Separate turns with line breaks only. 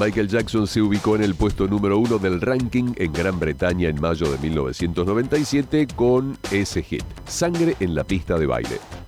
Michael Jackson se ubicó en el puesto número 1 del ranking en Gran Bretaña en mayo de 1997 con ese hit, Sangre en la pista de baile.